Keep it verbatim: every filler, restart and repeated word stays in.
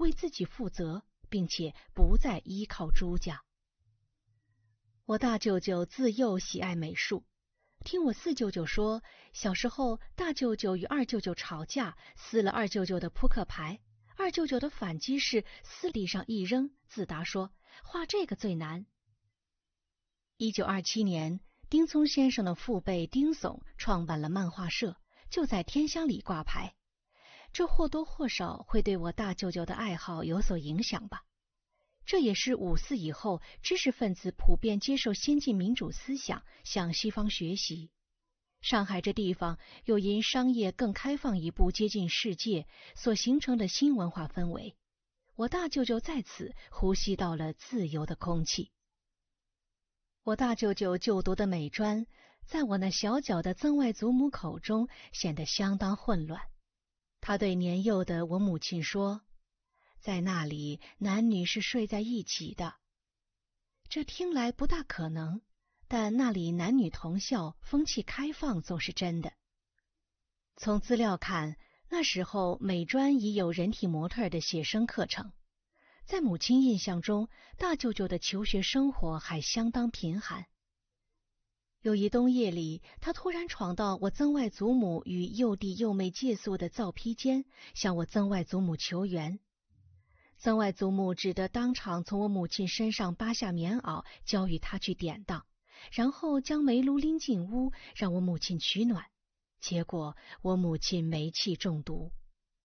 为自己负责，并且不再依靠朱家。我大舅舅自幼喜爱美术，听我四舅舅说，小时候大舅舅与二舅舅吵架，撕了二舅舅的扑克牌，二舅舅的反击是撕地上一扔，自答说画这个最难。一九二七年，丁聪先生的父辈丁悚创办了漫画社，就在天香里挂牌，这或多或少会对我大舅舅的爱好有所影响吧。这也是五四以后知识分子普遍接受先进民主思想，向西方学习。上海这地方又因商业更开放一步接近世界所形成的新文化氛围，我大舅舅在此呼吸到了自由的空气。我大舅舅就读的美专，在我那小小的曾外祖母口中显得相当混乱。他对年幼的我母亲说，在那里男女是睡在一起的。这听来不大可能，但那里男女同校，风气开放总是真的。从资料看，那时候美专已有人体模特的写生课程。在母亲印象中，大舅舅的求学生活还相当贫寒。有一冬夜里，他突然闯到我曾外祖母与幼弟幼妹借宿的灶坯间，向我曾外祖母求援。曾外祖母只得当场从我母亲身上扒下棉袄，交与他去典当，然后将煤炉拎进屋，让我母亲取暖。结果我母亲煤气中毒。